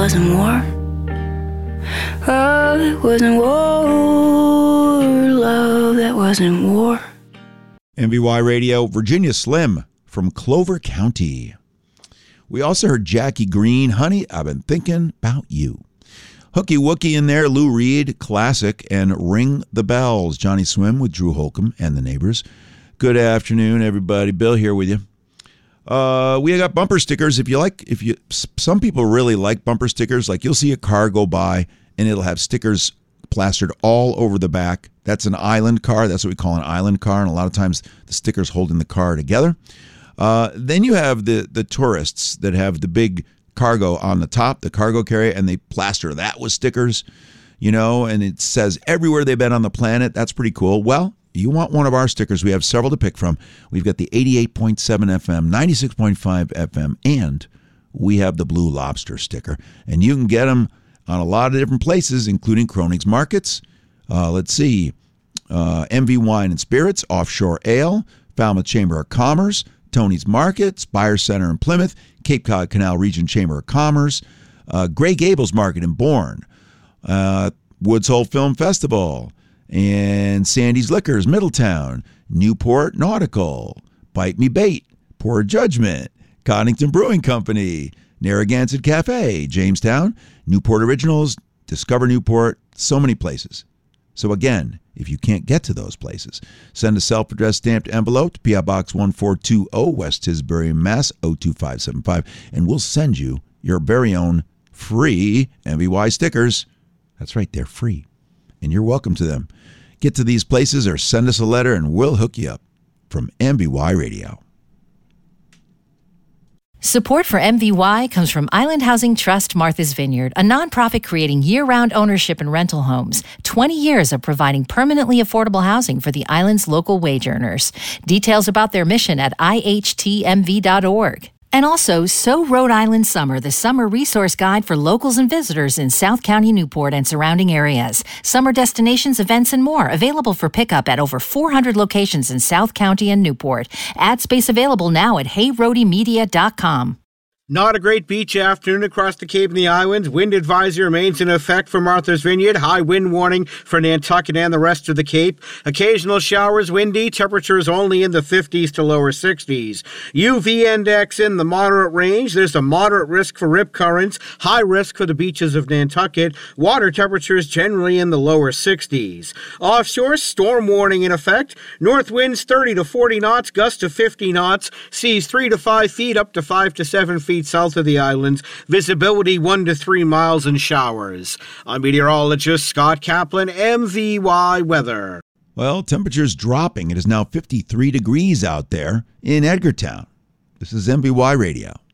wasn't war. Love that wasn't war. Love that wasn't war. MVY Radio, Virginia Slim from Clover County. We also heard Jackie Green, Honey, I've Been Thinking About You. Hooky Wookie in there, Lou Reed, Classic, and Ring the Bells. Johnny Swim with Drew Holcomb and the Neighbors. Good afternoon, everybody. Bill here with you. We got bumper stickers. Some people really like bumper stickers. Like you'll see a car go by and it'll have stickers plastered all over the back. That's an island car. That's what we call an island car. And a lot of times the stickers holding the car together. Then you have the tourists that have the big cargo on the top, the cargo carrier, and they plaster that with stickers, and it says everywhere they've been on the planet. That's pretty cool. Well, you want one of our stickers. We have several to pick from. We've got the 88.7 FM, 96.5 FM, and we have the Blue Lobster sticker. And you can get them on a lot of different places, including Kronig's Markets. Let's see. MV Wine and Spirits, Offshore Ale, Falmouth Chamber of Commerce, Tony's Market, Spire Center in Plymouth, Cape Cod Canal Region Chamber of Commerce, Gray Gables Market in Bourne, Woods Hole Film Festival, and Sandy's Liquors, Middletown, Newport Nautical, Bite Me Bait, Poor Judgment, Coddington Brewing Company, Narragansett Cafe, Jamestown, Newport Originals, Discover Newport, so many places. So again, if you can't get to those places, send a self-addressed stamped envelope to P.O. Box 1420, West Tisbury, Mass. 02575, and we'll send you your very own free MVY stickers. That's right, they're free, and you're welcome to them. Get to these places or send us a letter, and we'll hook you up. From MVY Radio. Support for MVY comes from Island Housing Trust Martha's Vineyard, a nonprofit creating year-round ownership and rental homes. 20 years of providing permanently affordable housing for the island's local wage earners. Details about their mission at ihtmv.org. And also, So Rhode Island Summer, the summer resource guide for locals and visitors in South County, Newport, and surrounding areas. Summer destinations, events, and more available for pickup at over 400 locations in South County and Newport. Ad space available now at heyroadiemedia.com. Not a great beach afternoon across the Cape and the Islands. Wind advisory remains in effect for Martha's Vineyard. High wind warning for Nantucket and the rest of the Cape. Occasional showers, windy. Temperatures only in the 50s to lower 60s. UV index in the moderate range. There's a moderate risk for rip currents. High risk for the beaches of Nantucket. Water temperatures generally in the lower 60s. Offshore, storm warning in effect. North winds 30 to 40 knots, gusts to 50 knots. Seas 3 to 5 feet, up to 5 to 7 feet south of the islands. Visibility 1 to 3 miles and showers. I'm meteorologist Scott Kaplan, MVY Weather. Well, temperature's dropping. It is now 53 degrees out there in Edgartown. This is MVY Radio.